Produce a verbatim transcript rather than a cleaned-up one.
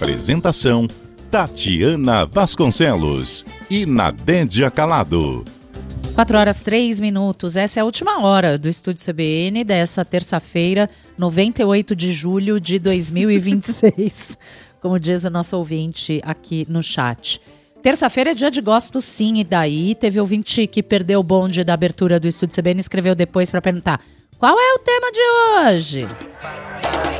Apresentação: Tatiana Vasconcelos e Nadédia Calado. quatro horas, três minutos. Essa é a última hora do Estúdio C B N dessa terça-feira, noventa e oito de julho de dois mil e vinte e seis, como diz o nosso ouvinte aqui no chat. Terça-feira é dia de gospel, sim, e daí teve ouvinte que perdeu o bonde da abertura do Estúdio C B N e escreveu depois para perguntar: qual é o tema de hoje?